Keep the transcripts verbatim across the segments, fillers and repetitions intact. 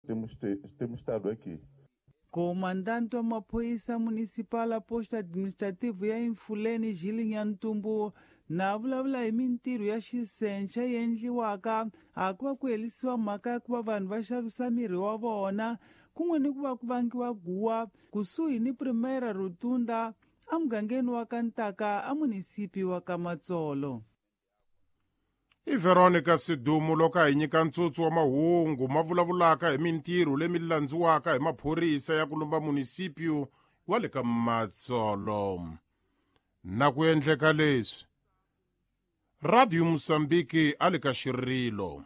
temos, te, temos estado aqui. Comandante wa maphorisa municipal a posto administrativo ya Imfuleni Jili Nyantumbu na vulavula hi mintirho ya xisenxa yi endliwaka a ku va ku helisiwa mhaka ya ku va vanhu va xavisa miri wa vona kun'we ni ku va ku vangiwa guwa kusuhi ni Primera Rotunda a mugangeni wa ka Ntaka a munisipi wa ka Matsolo. I Veronica Sidumu loko hi nyika ntsutsu wa mahungu ma vulavulaka hi mintirho leyi landziwaka hi maphorisa ya ku lomba munisipio wa le ka Matsolo. Na ku endleka leswi Radio Mosambiki a le ka xirilo.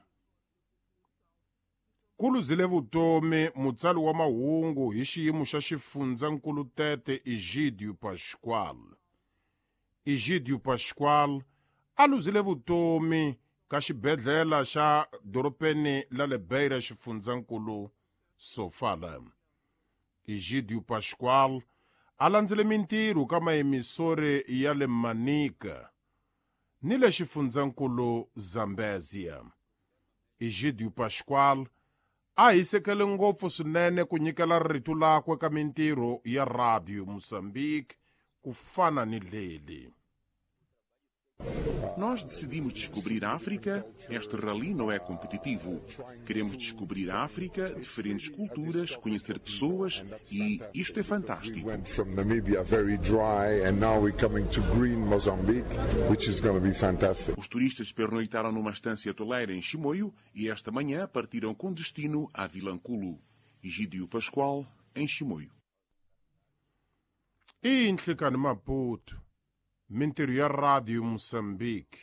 Ku luzile vutomi mutsari wa mahungu hi xiyimo xa xifundzankulu tete Egidio Pascual. Egidio Pascual a luzile vutomi ka xibedhlele xa doropeni la le Beira xifundzankulu Sofala. Egidio Pascual a landzele mintirho ka maemisore ya le Manica ni le xifundzankulu Zambezia. Egidio Pascual a hisekele ngopfu swinene ku nyikela rito lakwe ka mintirho ya Radio Moçambique ku fana ni leli. Nós decidimos descobrir a África. Este rally não é competitivo. Queremos descobrir a África, diferentes culturas, conhecer pessoas e isto é fantástico. We went from Namibia very dry and now we're coming to green Mozambique, which is going to be fantastic. Os turistas pernoitaram numa estância hoteleira em Chimoio e esta manhã partiram com destino a Vilanculo. Egidio Pascual, em Chimoio. Inhlikani Maputo. Mintirho ya Radio Moçambique.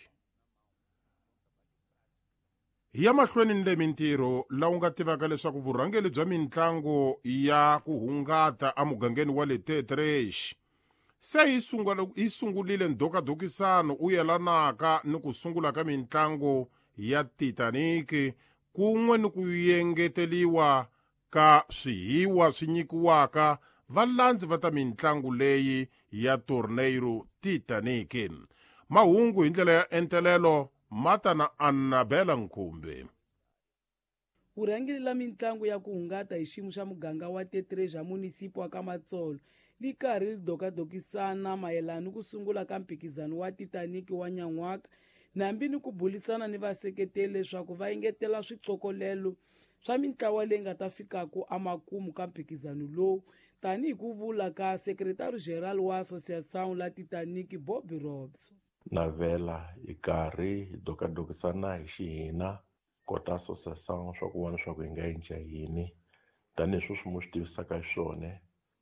Hi ya mahlweni ni le mintirho la u nga tivaka leswaku vurhangeli bya mitlangu ya ku hungata a mugangeni wa le Tetresh se hi sungula hi sungulile ndokadokisano u yelanaka ni ku sungula ka mitlangu ya Titanic kun'we ni ku yengeteliwa ka swihiwa swi nyikiwaka valandzi va ta mitlangu leyi ya torneiro Titanic. Mahungu hi ndlela ya entelelo mata na Annabela Nkumbe. Urhangeli la mitlangu ya ku hungata hi xiyimo xa muganga wa Tetreja munisipi wa ka Matsolo li karhi li dokadokisana mayelana ni ku sungula ka mphikizano wa Titanic wa nyan'waka nambi ni ku bulisana ni vaseketeli leswaku va engetela switsokolelo swa mitlawa leyi nga ta fikaka amakumu ka mphikizano lowu tanihi ku vula ka sekretari general wa Associação la Titanic Bobby Robson. Navela hi karhi hi dokadokisana hi xihina kota associação swa ku vona swa ku hi nga endla yini tanihi sweswi mu swi tivisaka swona.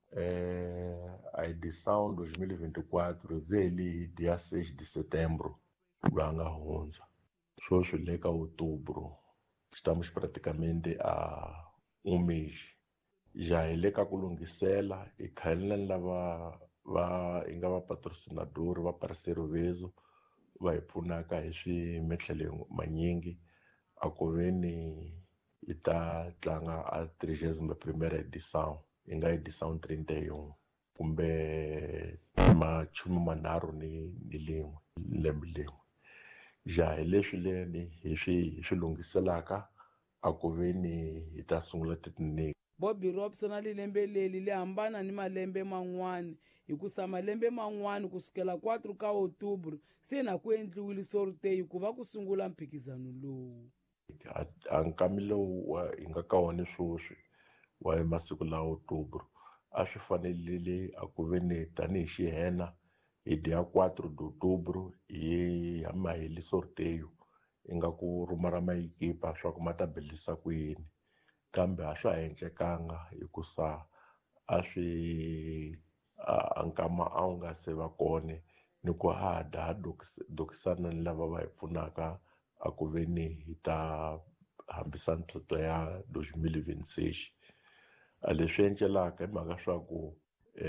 Eh, a edição dois mil e vinte e quatro zeli dia seis de setembro loyi nga hundza sweswi le ka outubro estamos praticamente a um mês já hi le ka ku lunghisela hi khaleni lava va hi nga va patrocinador va parceiro vezo va hi pfunaka hi swimetlhele manyingi a ku veni hi ta tlanga a trigésima primeira edição hi nga edição trinta e um kumbe machumi manharhu ni ni lin'we lembe lin'we ja hi leswi leni hi swi swi lunghiselaka a ku veni hi ta sungula Titanic. Bobby Robson ali lembe leli li hambana ni malembe man'wani hikusa malembe man'wani kusukela quatro ka outubro se na ku endliwile sorteio ku va ku sungula mphikizano lowu. A nkami lowu hi nga ka wona sweswi wa masiku la outubro a swi fanelele a ku veni tanihi xihena hi dia quatro de outubro hi ya maheli sorteio inga ku ruma ra maekipa swa ku mata belisa ku yini kambe a swa endlekanga hikusa a swi a nkama a nga se va kone ni ku a da dokisana ni lava va hi pfunaka a ku veni hi ta hambisa ntlhontlho ya dois mil e vinte e seis. A leswi endlelaka hi mhaka swa ku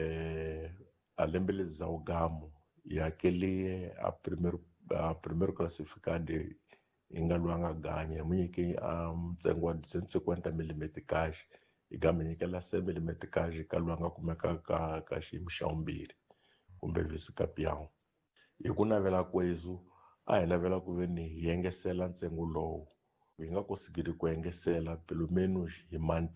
eh a lembe le Zaugamu hi hakele a primeiro a primeiro classificado hi nga lwanga ganya mu nyike a ntsengo wa duzentos e cinquenta milímetros cash hi ga mi nyikela cem milímetros cash ka lwanga kumeka ka ka xiyimo xa vumbirhi kumbe vice campeão. Hi ku navela kwezu a hi lavela ku veni hi yengesela ntsengo lowu hi nga kosigiri ku yengesela pelo menos hi month